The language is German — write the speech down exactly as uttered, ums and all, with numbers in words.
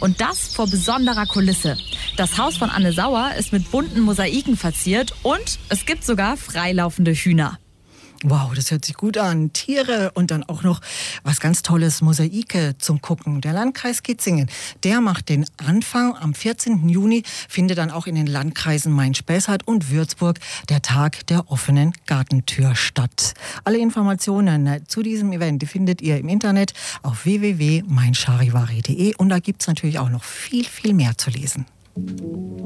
Und das vor besonderer Kulisse. Das Haus von Anne Sauer ist mit bunten Mosaiken verziert und es gibt sogar freilaufende Hühner. Wow, das hört sich gut an. Tiere und dann auch noch was ganz Tolles, Mosaike zum Gucken. Der Landkreis Kitzingen, der macht den Anfang. Am vierzehnten Juni findet dann auch in den Landkreisen Main-Spessart und Würzburg der Tag der offenen Gartentür statt. Alle Informationen zu diesem Event, die findet ihr im Internet auf w w w punkt mein charivari punkt de und da gibt es natürlich auch noch viel, viel mehr zu lesen.